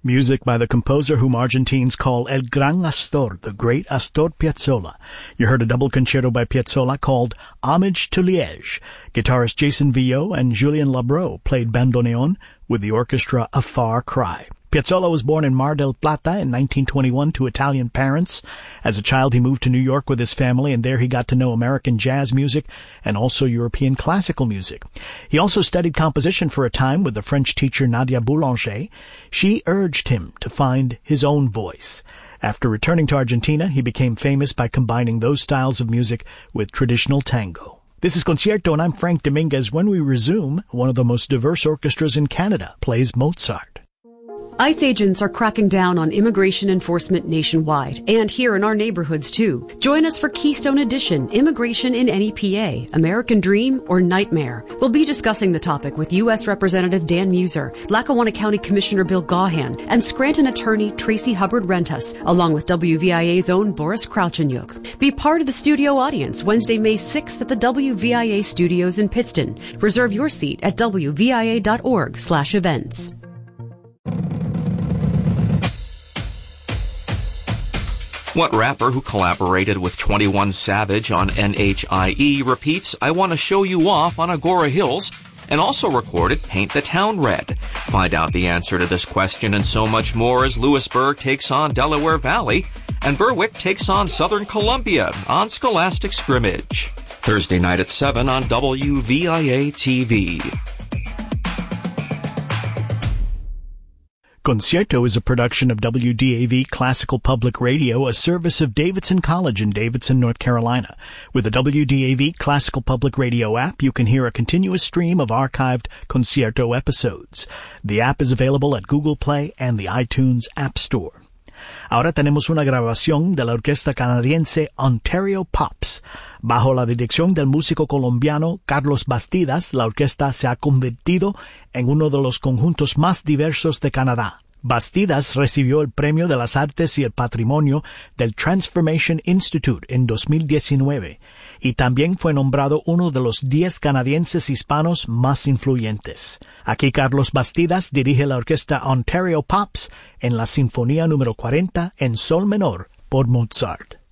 Music by the composer whom Argentines call El Gran Astor, the Great Astor Piazzolla. You heard a double concerto by Piazzolla called Homage to Liège. Guitarist Jason Villot and Julien Labro played bandoneon with the orchestra A Far Cry. Piazzolla was born in Mar del Plata in 1921 to Italian parents. As a child, he moved to New York with his family, and there he got to know American jazz music and also European classical music. He also studied composition for a time with the French teacher Nadia Boulanger. She urged him to find his own voice. After returning to Argentina, he became famous by combining those styles of music with traditional tango. This is Concierto, and I'm Frank Dominguez. When we resume, one of the most diverse orchestras in Canada plays Mozart. ICE agents are cracking down on immigration enforcement nationwide, and here in our neighborhoods too. Join us for Keystone Edition, Immigration in Any PA, American Dream or Nightmare. We'll be discussing the topic with U.S. Representative Dan Muser, Lackawanna County Commissioner Bill Gaughan, and Scranton attorney Tracy Hubbard-Rentas, along with WVIA's own Boris Kravchuk. Be part of the studio audience Wednesday, May 6th at the WVIA studios in Pittston. Reserve your seat at wvia.org/events. What rapper who collaborated with 21 Savage on NHIE repeats I Want to Show You Off on Agora Hills and also recorded Paint the Town Red? Find out the answer to this question and so much more as Lewisburg takes on Delaware Valley and Berwick takes on Southern Columbia on Scholastic Scrimmage. Thursday night at 7 on WVIA TV. Concierto is a production of WDAV Classical Public Radio, a service of Davidson College in Davidson, North Carolina. With the WDAV Classical Public Radio app, you can hear a continuous stream of archived Concierto episodes. The app is available at Google Play and the iTunes App Store. Ahora tenemos una grabación de la orquesta canadiense Ontario Pops. Bajo la dirección del músico colombiano Carlos Bastidas, la orquesta se ha convertido en uno de los conjuntos más diversos de Canadá. Bastidas recibió el Premio de las Artes y el Patrimonio del Transformation Institute en 2019 y también fue nombrado uno de los 10 canadienses hispanos más influyentes. Aquí Carlos Bastidas dirige la orquesta Ontario Pops en la Sinfonía número 40 en Sol menor por Mozart.